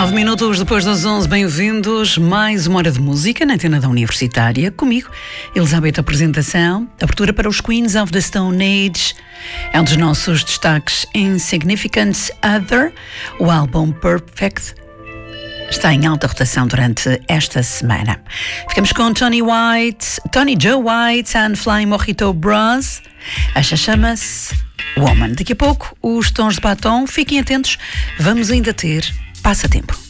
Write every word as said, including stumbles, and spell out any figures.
Nove minutos depois das onze, bem-vindos. Mais uma hora de música na antena da Universitária. Comigo, Elizabeth Apresentação. Abertura para os Queens of the Stone Age. É um dos nossos destaques. Insignificant Other. O álbum Perfect está em alta rotação durante esta semana. Ficamos com Tony White, Tony Joe White and Flying Mojito Bros. Esta chama-se Woman. Daqui a pouco, os tons de batom. Fiquem atentos, vamos ainda ter passatempo.